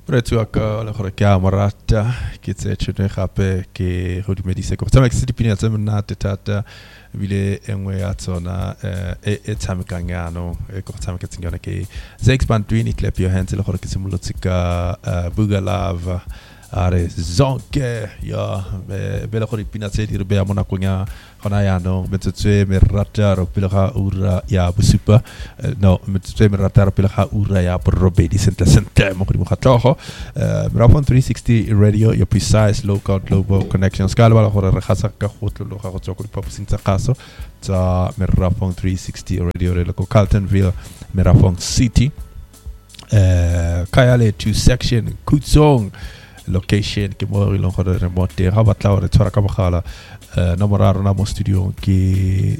Retuaka la hore kia marata ki tse chune gape ke go dumedise go tsama ke se dipina tse mna tata bile engwe ya tsona e tsamekang yano e go tsama ke tsingana ke Zexband Twin clap your hands le hore ke simolotsika Bugalava are zonke ya bela gore pina tse di re bea mona konya gona yano metsetse merata ro pele ga ura ya bosupa no metsetse merata ro pele ga ura ya borobedi sente mo go tlogo Mirafon 360 radio your precise local global connections ka ba gore re gasa ka go tlologa go tswa go dipopsing tsa gaso tsa Mirafon 360 radio re go Carltonville Mirafon City Kayale 2 section Kutsong location ke mo ilong gore remote ga batla gore tshwara ka mogala nomoro ya rona mo studio ke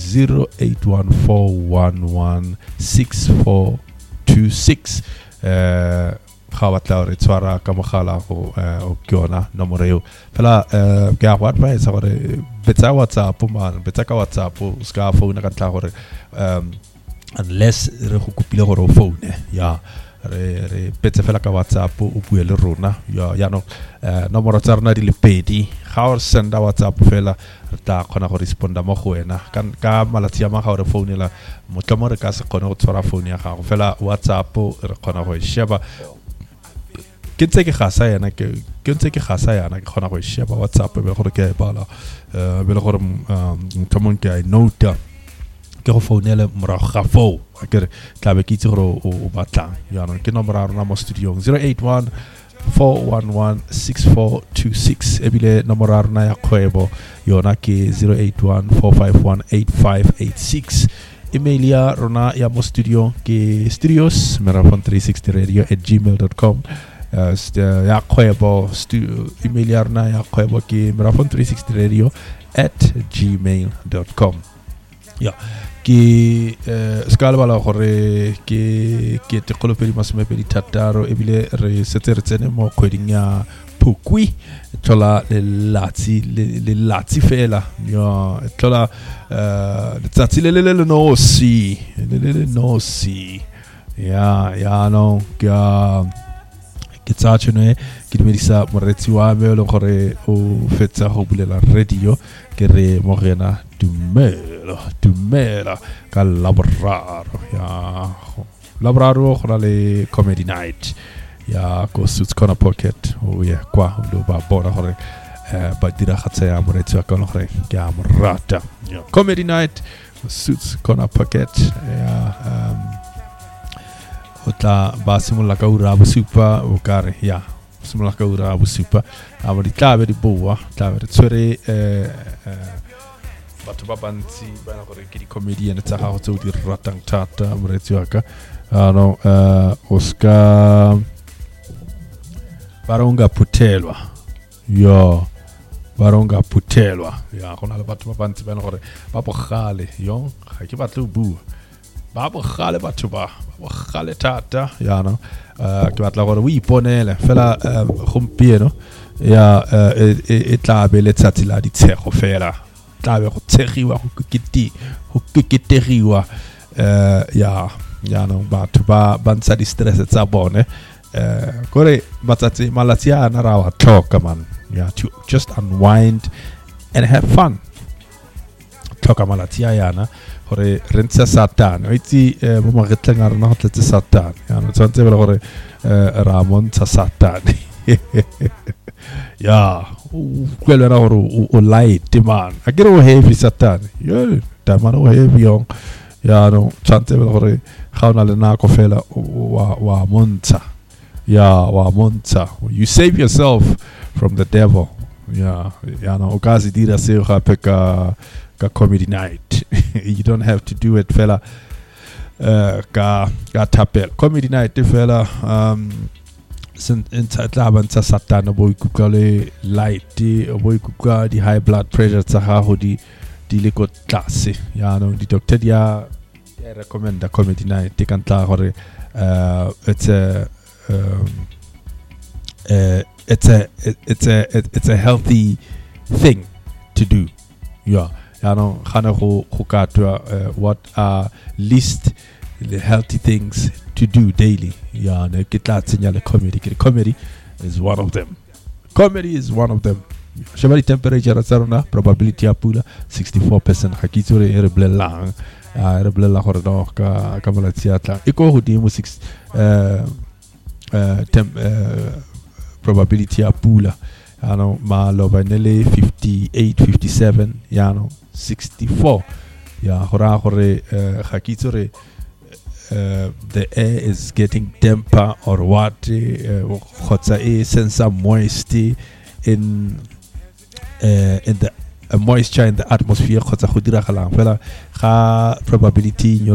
0814116426 ga batla gore tshwara ka mogala go o kyona nomoro eo fela ke a go advise gore betsa WhatsApp man betsa ka WhatsApp ska phone ka tla gore unless re go kopile gore o phone ya re petse fela ka WhatsApp o bue le rona ya no nomoro tsa rona di le pedi ga o senda WhatsApp fela re tla khona go responda mo go wena ka malatsi ya maga gore phone la motlomo re ka se khone go tshwara phone ya gago fela WhatsApp re khona go sheba ke ntse ke gasa yana ke khona go sheba WhatsApp be gore ke bala be le gore motlomo ke I note ke go founela morago ga fo akere tla be ke itse gore o batlang ya no ke nomoro ya rona mo studio 0814116426 ebile nomoro ya rona ya kgwebo yona ke 0814518586 email ya rona ya mo studio ke studios@mirafon360radio@gmail.com ya kgwebo email ya rona ya kgwebo ke mirafon360radio@gmail.com ya ke skala bala gore ke tekolo pedi masome pedi thataro ebile re setse re tsene mo kgweding ya Phukwi tlola le latsi fela ya tlola letsatsi le nosi ya no ke tsa tshone ke dimedisa moretsi wa me le gore o fetsa go bulela radio ke re mo gena dumela ka laboraro go le comedy night ya go Suits Corner Pocket o ye kwa lo ba bona gore ba dira gatsa ya moretsi wa ka le gore ke a morata comedy night Suits Corner Pocket ya otla ba simula ka ura bosupa o kare ya simula ka ura bosupa a bo ditlabe di bua tlabe re tswere batho ba bantsi ba na gore ke di comedian tsa gago tse o di ratang thata moretsi wa ka no Oscar Baronga Putelwa ya gona le batho ba bantsi ba na gore ba bogale ga ke batla o bua ba bogale batho ba bogale thata ya no ke batla gore o iponele fela gompieno ya e tlabe letsatsi la ditshego fela tlabe go tshegiwa go keketegiwa ya no batho ba ntsha di stress tsa bone gore malatsi a na ra wa tlhoka man ya to just unwind and have fun tlhoka malatsi a yana gore re ntse Satan o itse mo magetleng a rena go tletse Satan ya no tsantse bele gore ra montsha Satan ya kwele ra gore o light man a ke o heavy Satan da man o heavy ya no tsantse bele gore ga ona le nako fela wa montsha you save yourself from the devil ya no o ka se dira se gape ka comedy night you don't have to do it fella ka tapel comedy night fella tsa Satan bo ikutlwa le light bo ikutlwa di high blood pressure tsa gago di le ko tlase ya no di doctor dia recommend the comedy night ke kantla gore it's a healthy thing to do ya know, what are least the healthy things to do daily. Yeah, ne kitla tsenya le comedy is one of them. Comedy is one of them. Shabari temperature saruna probability apula 64% hakitsure ereblelang ereblela hore no ka malatsia tla iko hodimo 6 probability apula ano malo banele 58 57 yano 64 ya hore hakitsure the air is getting damper or what khotsa e sense moisty in the moisture in the atmosphere khotsa go dira galang fela ga probability